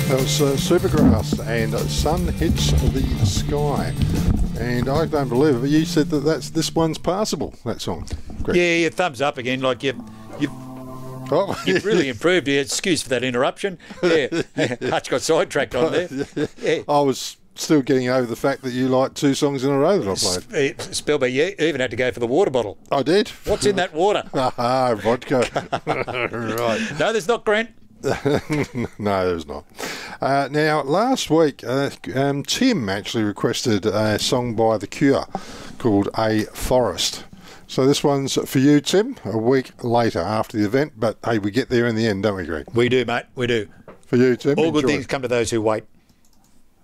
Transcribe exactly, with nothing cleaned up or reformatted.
That was uh, Supergrass and Sun Hits the Sky. And I don't believe it, but you said that that's, this one's passable, that song. Great. Yeah, yeah, thumbs up again. Like you've, you've, Oh, you've really improved. Yeah, excuse for that interruption. Yeah, Hutch got sidetracked on there. Yeah. I was still getting over the fact that you like two songs in a row that I played. Spellback, you even had to go for the water bottle. I did. What's in that water? Ah, vodka. Right. No, there's not, Grant. No, there's not. Uh, now, last week, uh, um, Tim actually requested a song by The Cure called A Forest. So this one's for you, Tim, a week later after the event. But, hey, we get there in the end, don't we, Greg? We do, mate. We do. For you, Tim. All good enjoy. things come to those who wait.